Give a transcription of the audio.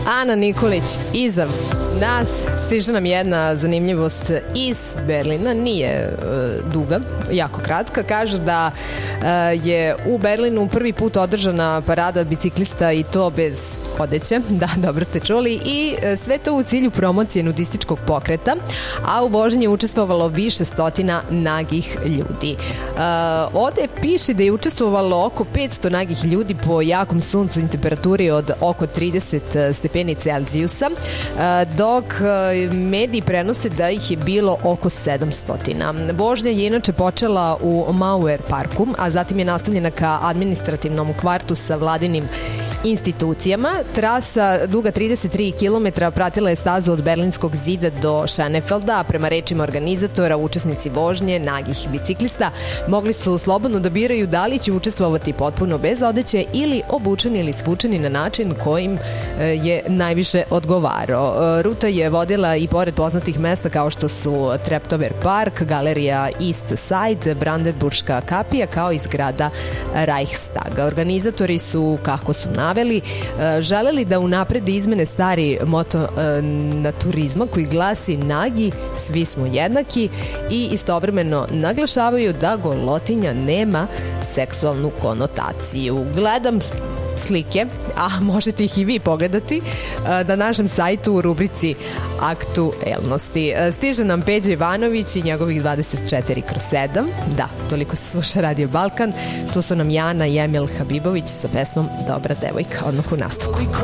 Ana Nikolić, Izav nas. Stiže nam jedna zanimljivost iz Berlina, nije duga, jako kratka. Kažu da je u Berlinu prvi put održana parada biciklista i to bez odeće, da, dobro ste čuli, i sve to u cilju promocije nudističkog pokreta, a u vožnji je učestvovalo više stotina nagih ljudi. Ovde piše da je učestvovalo oko 500 nagih ljudi po jakom suncu i temperaturi od oko 30 stepeni Celzijusa, dok mediji prenose da ih je bilo oko 700. Vožnja je inače počela u Mauer parku, a zatim je nastavljena ka administrativnom kvartu sa vladinim institucijama. Trasa duga 33 km pratila je stazu od Berlinskog zida do Schönefelda, a prema rečima organizatora, učesnici vožnje nagih biciklista mogli su slobodno da biraju da li će učestvovati potpuno bez odeće ili obučeni ili svučeni na način kojim je najviše odgovarao. Ruta je vodila i pored poznatih mesta kao što su Treptower Park, Galerija East Side, Brandenburška kapija, kao i zgrada Reichstaga. Organizatori su, kako su želeli da unaprede izmene stari moto na turizma koji glasi nagi, svi smo jednaki, i istovremeno naglašavaju da golotinja nema seksualnu konotaciju. Gledam slike, a možete ih i vi pogledati na našem sajtu u rubrici Aktuelnosti. Stiže nam Peđa Ivanović i njegovih 24/7. Da, toliko se sluša Radio Balkan. Tu su nam Jana i Emil Habibović sa pesmom Dobra devojka, odmah u nastavku.